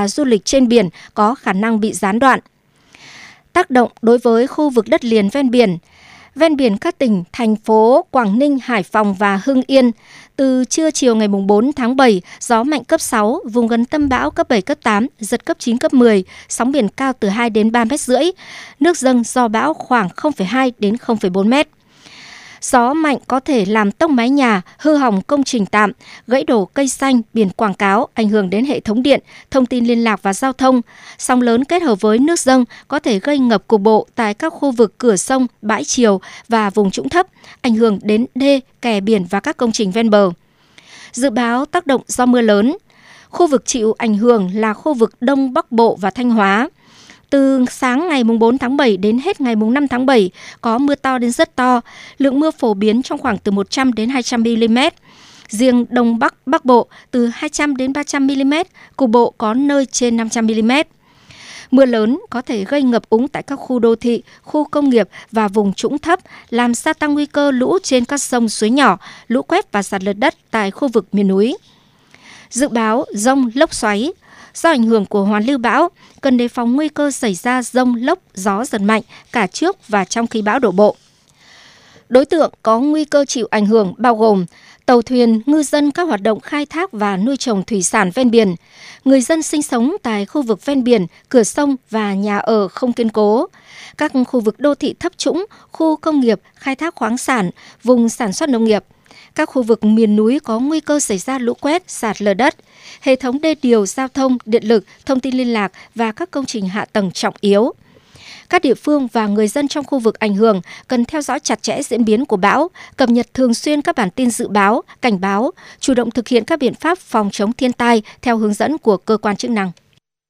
và du lịch trên biển có khả năng bị gián đoạn. Tác động đối với khu vực đất liền ven biển. Ven biển các tỉnh, thành phố Quảng Ninh, Hải Phòng và Hưng Yên. Từ trưa chiều ngày 4 tháng 7, gió mạnh cấp 6, vùng gần tâm bão cấp 7, cấp 8, giật cấp 9, cấp 10, sóng biển cao từ 2 đến 3,5 mét. Nước dâng do bão khoảng 0,2 đến 0,4 mét. Gió mạnh có thể làm tông mái nhà, hư hỏng công trình tạm, gãy đổ cây xanh, biển quảng cáo, ảnh hưởng đến hệ thống điện, thông tin liên lạc và giao thông. Sóng lớn kết hợp với nước dâng có thể gây ngập cục bộ tại các khu vực cửa sông, bãi triều và vùng trũng thấp, ảnh hưởng đến đê, kè biển và các công trình ven bờ. Dự báo tác động do mưa lớn. Khu vực chịu ảnh hưởng là khu vực Đông Bắc Bộ và Thanh Hóa. Từ sáng ngày 4 tháng 7 đến hết ngày 5 tháng 7 có mưa to đến rất to, lượng mưa phổ biến trong khoảng từ 100 đến 200 mm. Riêng Đông Bắc Bộ từ 200 đến 300 mm, cục bộ có nơi trên 500 mm. Mưa lớn có thể gây ngập úng tại các khu đô thị, khu công nghiệp và vùng trũng thấp, làm gia tăng nguy cơ lũ trên các sông suối nhỏ, lũ quét và sạt lở đất tại khu vực miền núi. Dự báo dông lốc xoáy. Do ảnh hưởng của hoàn lưu bão, cần đề phòng nguy cơ xảy ra dông lốc, gió giật mạnh cả trước và trong khi bão đổ bộ. Đối tượng có nguy cơ chịu ảnh hưởng bao gồm tàu thuyền, ngư dân các hoạt động khai thác và nuôi trồng thủy sản ven biển, người dân sinh sống tại khu vực ven biển, cửa sông và nhà ở không kiên cố, các khu vực đô thị thấp trũng, khu công nghiệp, khai thác khoáng sản, vùng sản xuất nông nghiệp, các khu vực miền núi có nguy cơ xảy ra lũ quét, sạt lở đất, hệ thống đê điều, giao thông, điện lực, thông tin liên lạc và các công trình hạ tầng trọng yếu. Các địa phương và người dân trong khu vực ảnh hưởng cần theo dõi chặt chẽ diễn biến của bão, cập nhật thường xuyên các bản tin dự báo, cảnh báo, chủ động thực hiện các biện pháp phòng chống thiên tai theo hướng dẫn của cơ quan chức năng.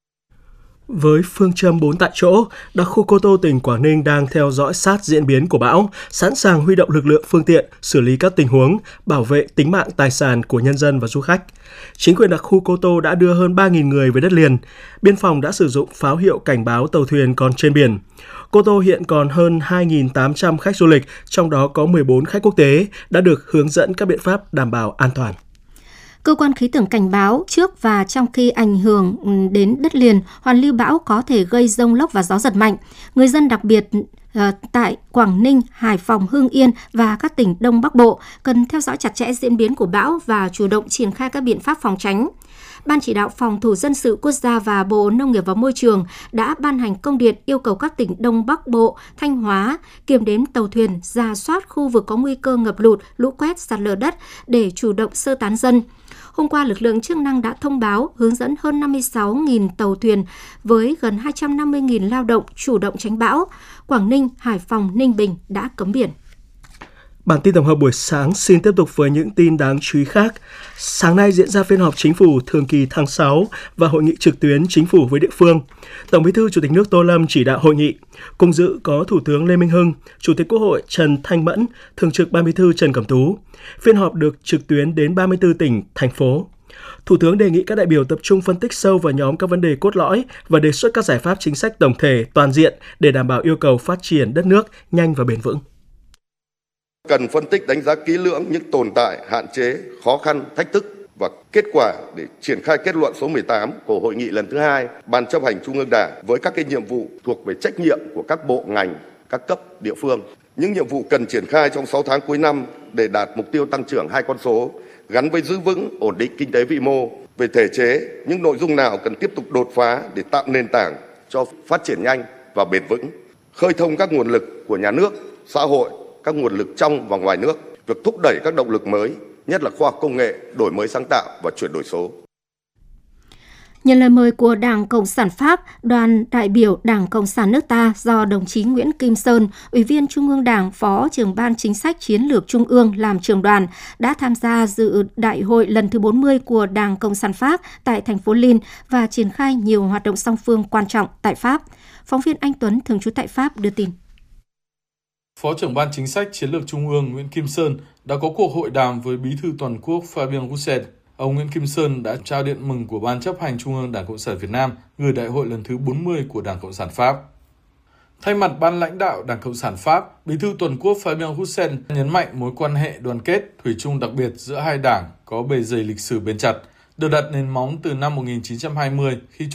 Với phương châm 4 tại chỗ, đặc khu Cô Tô, tỉnh Quảng Ninh đang theo dõi sát diễn biến của bão, sẵn sàng huy động lực lượng phương tiện, xử lý các tình huống, bảo vệ tính mạng tài sản của nhân dân và du khách. Chính quyền đặc khu Cô Tô đã đưa hơn 3.000 người về đất liền. Biên phòng đã sử dụng pháo hiệu cảnh báo tàu thuyền còn trên biển. Cô Tô hiện còn hơn 2.800 khách du lịch, trong đó có 14 khách quốc tế, đã được hướng dẫn các biện pháp đảm bảo an toàn. Cơ quan khí tượng cảnh báo trước và trong khi ảnh hưởng đến đất liền, hoàn lưu bão có thể gây dông lốc và gió giật mạnh. Người dân đặc biệt tại Quảng Ninh, Hải Phòng, Hưng Yên và các tỉnh Đông Bắc Bộ cần theo dõi chặt chẽ diễn biến của bão và chủ động triển khai các biện pháp phòng tránh. Ban chỉ đạo phòng thủ dân sự quốc gia và Bộ Nông nghiệp và Môi trường đã ban hành công điện yêu cầu các tỉnh Đông Bắc Bộ, Thanh Hóa kiểm đếm tàu thuyền, rà soát khu vực có nguy cơ ngập lụt, lũ quét, sạt lở đất để chủ động sơ tán dân. Hôm qua, lực lượng chức năng đã thông báo hướng dẫn hơn 56.000 tàu thuyền với gần 250.000 lao động chủ động tránh bão. Quảng Ninh, Hải Phòng, Ninh Bình đã cấm biển. Bản tin tổng hợp buổi sáng xin tiếp tục với những tin đáng chú ý khác. Sáng nay diễn ra phiên họp Chính phủ thường kỳ tháng 6 và hội nghị trực tuyến Chính phủ với địa phương. Tổng Bí thư Chủ tịch nước Tô Lâm chỉ đạo hội nghị. Cùng dự có Thủ tướng Lê Minh Hưng, Chủ tịch Quốc hội Trần Thanh Mẫn, Thường trực Ban Bí thư Trần Cẩm Tú. Phiên họp được trực tuyến đến 34 tỉnh, thành phố. Thủ tướng đề nghị các đại biểu tập trung phân tích sâu vào nhóm các vấn đề cốt lõi và đề xuất các giải pháp chính sách tổng thể, toàn diện để đảm bảo yêu cầu phát triển đất nước nhanh và bền vững. Cần phân tích đánh giá kỹ lưỡng những tồn tại, hạn chế, khó khăn, thách thức và kết quả để triển khai kết luận số 18 của hội nghị lần thứ 2 Ban chấp hành Trung ương Đảng với các nhiệm vụ thuộc về trách nhiệm của các bộ ngành, các cấp địa phương. Những nhiệm vụ cần triển khai trong 6 tháng cuối năm để đạt mục tiêu tăng trưởng 2 con số gắn với giữ vững, ổn định kinh tế vĩ mô. Về thể chế, những nội dung nào cần tiếp tục đột phá để tạo nền tảng cho phát triển nhanh và bền vững, khơi thông các nguồn lực của nhà nước, xã hội, các nguồn lực trong và ngoài nước, việc thúc đẩy các động lực mới, nhất là khoa học công nghệ, đổi mới sáng tạo và chuyển đổi số. Nhận lời mời của Đảng Cộng sản Pháp, đoàn đại biểu Đảng Cộng sản nước ta do đồng chí Nguyễn Kim Sơn, Ủy viên Trung ương Đảng, Phó trưởng Ban Chính sách Chiến lược Trung ương làm trưởng đoàn, đã tham gia dự đại hội lần thứ 40 của Đảng Cộng sản Pháp tại thành phố Lille và triển khai nhiều hoạt động song phương quan trọng tại Pháp. Phóng viên Anh Tuấn, thường trú tại Pháp, đưa tin. Phó trưởng Ban Chính sách Chiến lược Trung ương Nguyễn Kim Sơn đã có cuộc hội đàm với Bí thư Toàn quốc Fabien Roussel. Ông Nguyễn Kim Sơn đã trao điện mừng của Ban chấp hành Trung ương Đảng Cộng sản Việt Nam gửi đại hội lần thứ 40 của Đảng Cộng sản Pháp. Thay mặt Ban lãnh đạo Đảng Cộng sản Pháp, Bí thư Toàn quốc Fabien Roussel nhấn mạnh mối quan hệ đoàn kết, thủy chung đặc biệt giữa hai đảng có bề dày lịch sử bền chặt, được đặt nền móng từ năm 1920 khi